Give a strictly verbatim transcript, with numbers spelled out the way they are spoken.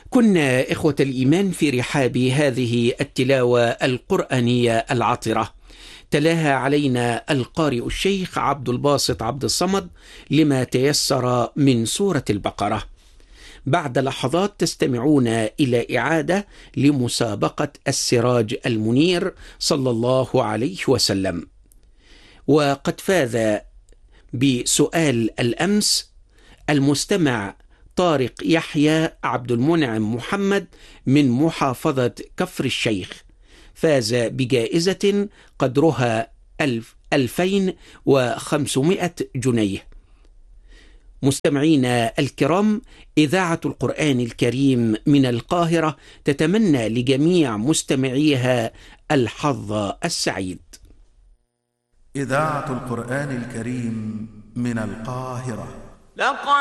كنا إخوة الإيمان في رحاب هذه التلاوة القرآنية العطرة، تلاها علينا القارئ الشيخ عبد الباسط عبد الصمد لما تيسر من سورة البقرة. بعد لحظات تستمعون إلى إعادة لمسابقة السراج المنير صلى الله عليه وسلم، وقد فاز بسؤال الأمس المستمع طارق يحيى عبد المنعم محمد من محافظة كفر الشيخ، فاز بجائزة قدرها ألف ألفين وخمسمائة جنيه. مستمعينا الكرام، إذاعة القرآن الكريم من القاهرة تتمنى لجميع مستمعيها الحظ السعيد. إذاعة القرآن الكريم من القاهرة.